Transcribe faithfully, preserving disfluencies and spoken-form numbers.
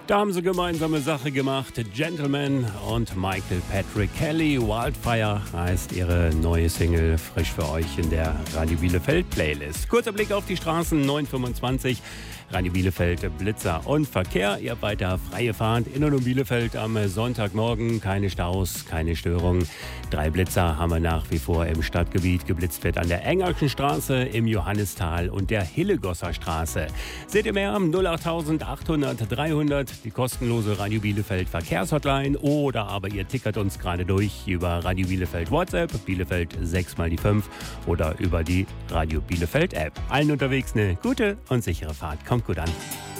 Da haben sie gemeinsame Sache gemacht. Gentleman und Michael Patrick Kelly. Wildfire heißt ihre neue Single, frisch für euch in der Radio Bielefeld Playlist. Kurzer Blick auf die Straßen, neun Uhr fünfundzwanzig. Radio Bielefeld, Blitzer und Verkehr. Ihr habt weiter freie Fahrt in und um Bielefeld am Sonntagmorgen. Keine Staus, keine Störungen. Drei Blitzer haben wir nach wie vor im Stadtgebiet. Geblitzt wird an der Engerschen Straße, im Johannistal und der Hillegosser Straße. Seht ihr mehr am null acht achthundert dreihundert, die kostenlose Radio Bielefeld Verkehrshotline, oder aber ihr tickert uns gerade durch über Radio Bielefeld WhatsApp, Bielefeld sechs mal die fünf, oder über die Radio Bielefeld App. Allen unterwegs eine gute und sichere Fahrt. Kommt gut an.